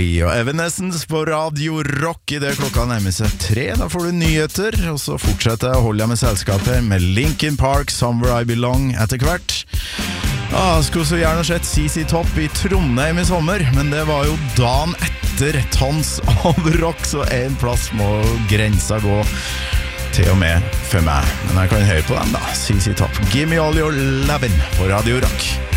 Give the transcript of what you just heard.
Lee og Evanescence på Radio Rock I det klokka nærmer seg 3. Da får du nyheter, og så fortsetter jeg å holde med selskapet med Linkin Park, Somewhere I Belong etter hvert. Skulle så gjerne sett CC Top I Trondheim I sommer, men det var jo dagen etter tons av rock, så en plass må grensa gå til og med for meg. Men jeg kan høre på dem da. CC Top, Give Me All Your Lovin' på Radio Rock.